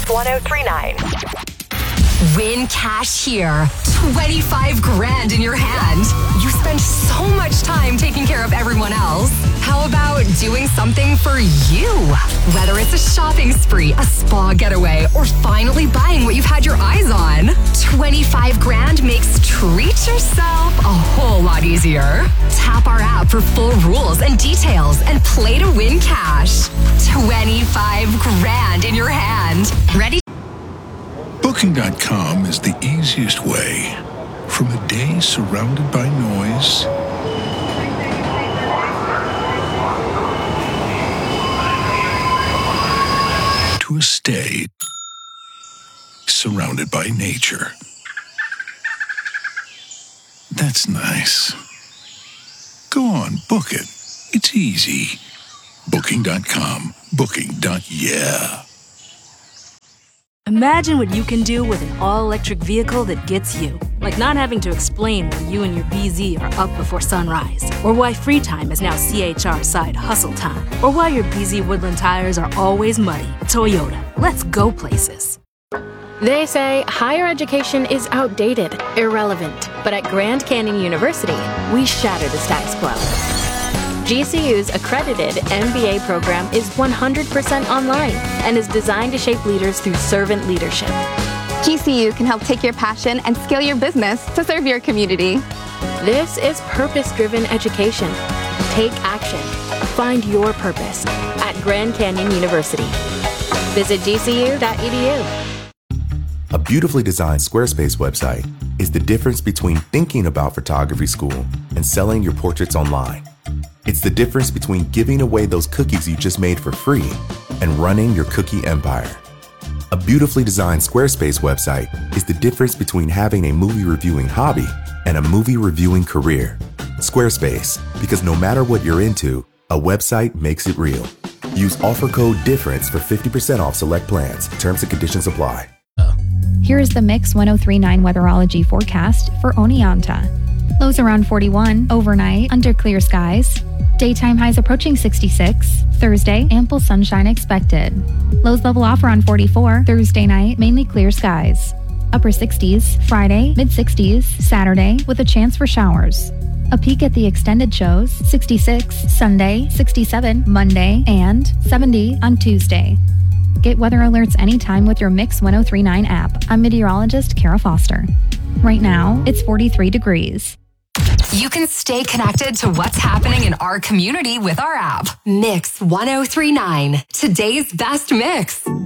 1039. Win cash here. 25 grand in your hand. You spend so much time taking care of everyone else. How about doing something for you? Whether it's a shopping spree, a spa getaway, or finally buying what you've had your eyes on, 25 grand makes treat yourself a whole lot easier. Tap our app for full rules and details and play to win cash. 25 grand in your hand. Ready? Booking.com is the easiest way. From a day surrounded by noise to a stay surrounded by nature. That's nice. Go on, book it. It's easy. Booking.com. Booking.yeah. Imagine what you can do with an all-electric vehicle that gets you. Like not having to explain why you and your BZ are up before sunrise. Or why free time is now CHR side hustle time. Or why your BZ Woodland tires are always muddy. Toyota, let's go places. They say higher education is outdated, irrelevant. But at Grand Canyon University, we shatter the status quo. GCU's accredited MBA program is 100% online and is designed to shape leaders through servant leadership. GCU can help take your passion and scale your business to serve your community. This is purpose-driven education. Take action. Find your purpose at Grand Canyon University. Visit gcu.edu. A beautifully designed Squarespace website is the difference between thinking about photography school and selling your portraits online. It's the difference between giving away those cookies you just made for free and running your cookie empire. A beautifully designed Squarespace website is the difference between having a movie reviewing hobby and a movie reviewing career. Squarespace, because no matter what you're into, a website makes it real. Use offer code DIFFERENCE for 50% off select plans. Terms and conditions apply. Here is the Mix 1039 weatherology forecast for Oneonta. Lows around 41 overnight under clear skies. Daytime highs approaching 66. Thursday, ample sunshine expected. Lows level off around 44. Thursday night, mainly clear skies. Upper 60s. Friday, mid 60s. Saturday, with a chance for showers. A peek at the extended shows, 66 Sunday, 67 Monday, and 70 on Tuesday. Get weather alerts anytime with your Mix 1039 app. I'm meteorologist Kara Foster. Right now, it's 43 degrees. You can stay connected to what's happening in our community with our app. Mix 1039, today's best mix.